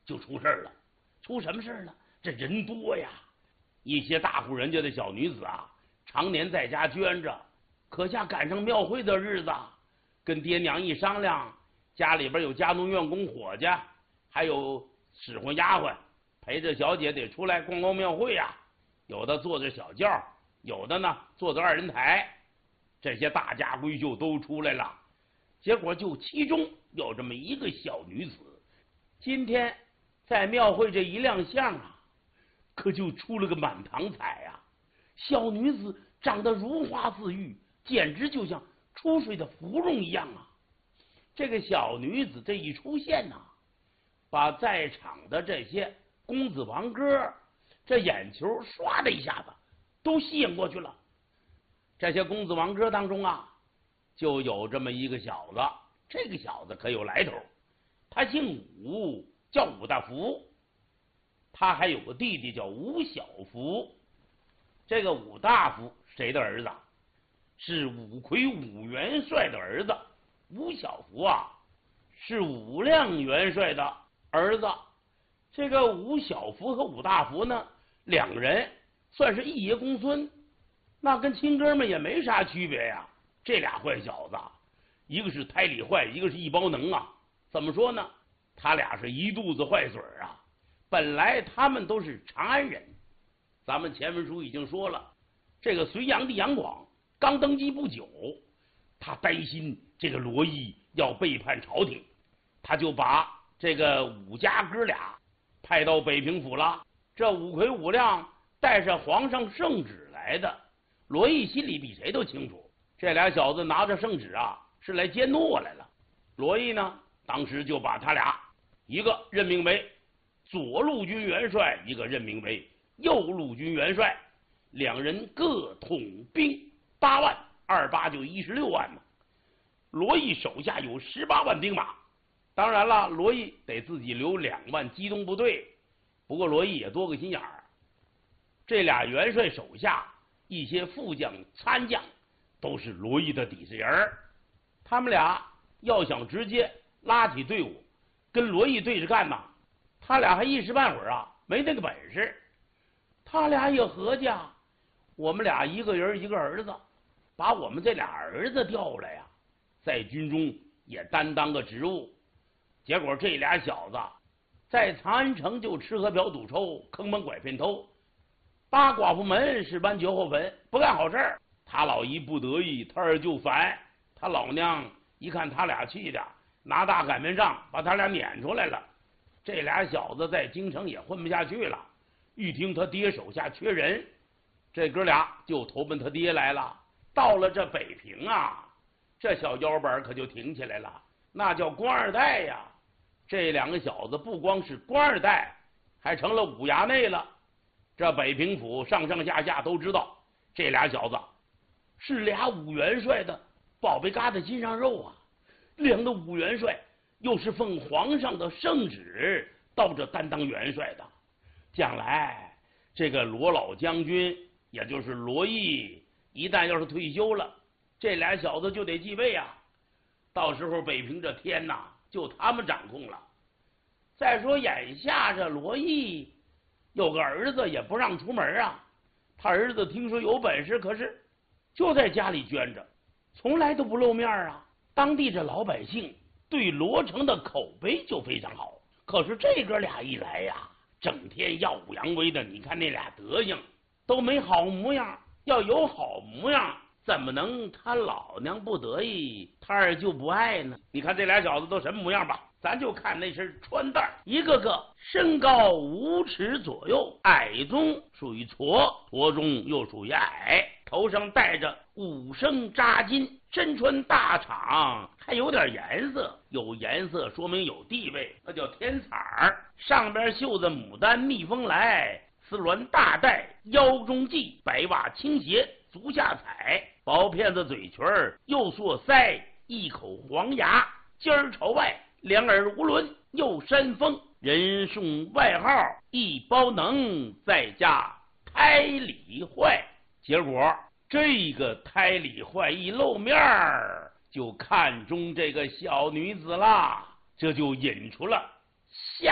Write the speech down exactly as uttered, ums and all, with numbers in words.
就出事了。出什么事呢？这人多呀，一些大户人家的小女子啊，常年在家捐着，可下赶上庙会的日子，跟爹娘一商量，家里边有家奴、院工、伙计，还有使唤丫鬟，陪着小姐得出来逛逛庙会呀。有的坐着小轿，有的呢坐着二人台，这些大家闺秀都出来了。结果就其中有这么一个小女子，今天在庙会这一亮相啊，可就出了个满堂彩啊！小女子长得如花似玉，简直就像出水的芙蓉一样啊！这个小女子这一出现呐、啊，把在场的这些公子王哥这眼球唰的一下子都吸引过去了。这些公子王哥当中啊，就有这么一个小子，这个小子可有来头，他姓武，叫武大福，他还有个弟弟叫武小福。这个武大福谁的儿子？是武魁武元帅的儿子。武小福啊，是武亮元帅的儿子。这个武小福和武大福呢，两人算是一爷公孙，那跟亲哥们也没啥区别呀。这俩坏小子，一个是胎里坏，一个是一包能啊。怎么说呢？他俩是一肚子坏水啊。本来他们都是长安人，咱们前文书已经说了，这个隋炀帝杨广刚登基不久，他担心这个罗毅要背叛朝廷，他就把这个武家哥俩派到北平府了。这武魁武亮带着皇上圣旨来的，罗毅心里比谁都清楚，这俩小子拿着圣旨啊，是来监督我来了。罗毅呢，当时就把他俩一个任命为左路军元帅，一个任命为右路军元帅，两人各统兵八万，二八就一十六万嘛。罗毅手下有十八万兵马，当然了，罗毅得自己留两万机动部队。不过罗毅也多个心眼儿，这俩元帅手下一些副将、参将都是罗毅的底下人，他们俩要想直接拉起队伍跟罗毅对着干呐，他俩还一时半会儿啊没那个本事。他俩也合计啊，我们俩一个人一个儿子，把我们这俩儿子调来呀，在军中也担当个职务。结果这俩小子在长安城就吃喝嫖赌抽，坑蒙拐骗偷，八寡妇门是弯绝后坟，不干好事儿。他老姨不得意，他儿就烦，他老娘一看他俩气的，拿大擀面杖把他俩撵出来了。这俩小子在京城也混不下去了，一听他爹手下缺人，这哥俩就投奔他爹来了。到了这北平啊，这小腰板可就挺起来了，那叫官二代呀。这两个小子不光是官二代，还成了五衙内了。这北平府上上下下都知道，这俩小子是俩武元帅的宝贝疙瘩心上肉啊。两个武元帅又是奉皇上的圣旨到这担当元帅的，将来这个罗老将军，也就是罗毅，一旦要是退休了，这俩小子就得继位啊。到时候北平这天呐，就他们掌控了。再说眼下这罗毅有个儿子也不让出门啊，他儿子听说有本事，可是就在家里圈着，从来都不露面啊。当地这老百姓对罗成的口碑就非常好，可是这哥俩一来呀，整天耀武扬威的，你看那俩德行都没好模样。要有好模样，怎么能他老娘不得意，他儿就不爱呢？你看这俩小子都什么模样吧？咱就看那身穿戴，一个个身高五尺左右，矮中属于矬，矬中又属于矮，头上戴着五升扎金，身穿大氅，还有点颜色，有颜色说明有地位，那叫天彩儿。上边绣的牡丹蜜蜂来，丝鸾大带，腰中系，白袜青鞋，足下踩，薄片子嘴唇，右硕腮，一口黄牙，尖儿朝外，两耳无轮，又山峰，人送外号一包能，再加胎里坏。结果这个胎里坏一露面儿，就看中这个小女子啦，这就引出了下